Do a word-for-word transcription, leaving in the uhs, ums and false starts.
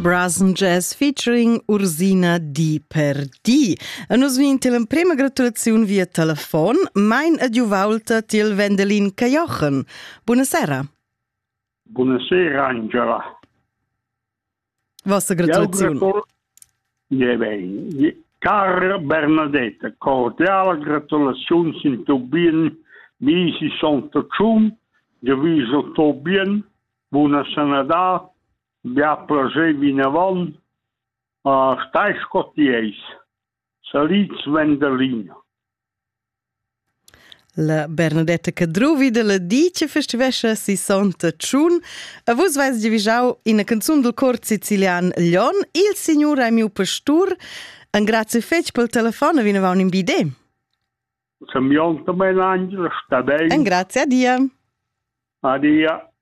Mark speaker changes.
Speaker 1: Brass and Jazz featuring Ursina Di per Di. E nus vinti la prima gratulazione via telefon, mein adjuvalta til Wendelin Cajochen. Buonasera.
Speaker 2: Buonasera Angela.
Speaker 1: Vostra gratulazione.
Speaker 2: Ja, bene. Cara Bernadetta, cordiale gratulazione in tuo bien, misi santa cium, diviso tuo bien, buona sanità, bia piacere vinavon, uh, stai scottiese. Salits Wendelina.
Speaker 1: La Bernadetta Cadruvi de la Dice festivescha si sonta tschun. A vos vais divisau in a canzun del cor sicilian Lion, il signor è mio pastur. Un grazie fetch pel telefono, vi ne va un bidè.
Speaker 2: Se mi onta ben Angela, sta bene.
Speaker 1: Un grazie, addio.
Speaker 2: Addio.